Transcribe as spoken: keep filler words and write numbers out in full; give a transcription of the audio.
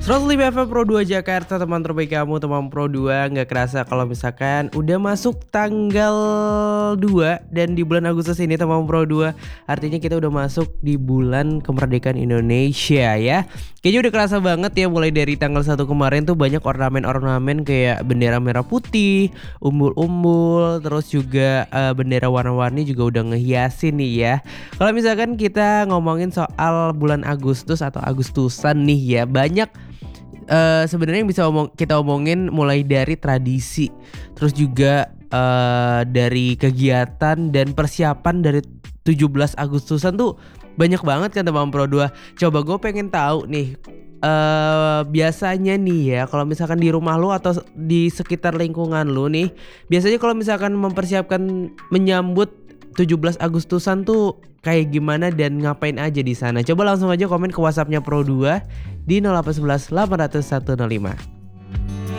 seratus lima F M Pro dua Jakarta, teman terbaik kamu, teman Pro dua. Nggak kerasa kalau misalkan udah masuk tanggal dua. Dan di bulan Agustus ini teman Pro dua, artinya kita udah masuk di bulan kemerdekaan Indonesia ya. Kayaknya udah kerasa banget ya, mulai dari tanggal satu kemarin tuh banyak ornamen-ornamen kayak bendera merah putih, umbul-umbul, terus juga uh, bendera warna-warni juga udah ngehiasin nih ya. Kalau misalkan kita ngomongin soal bulan Agustus atau Agustusan nih ya, banyak Uh, sebenarnya yang bisa omong, kita omongin mulai dari tradisi, terus juga uh, dari kegiatan dan persiapan dari tujuh belas Agustusan tuh banyak banget kan teman Pro dua. Coba gue pengen tahu nih, uh, biasanya nih ya kalau misalkan di rumah lu atau di sekitar lingkungan lu nih, biasanya kalau misalkan mempersiapkan menyambut tujuh belas Agustusan tuh kayak gimana dan ngapain aja di sana? Coba langsung aja komen ke WhatsAppnya Pro dua di nol delapan satu satu delapan nol satu nol lima.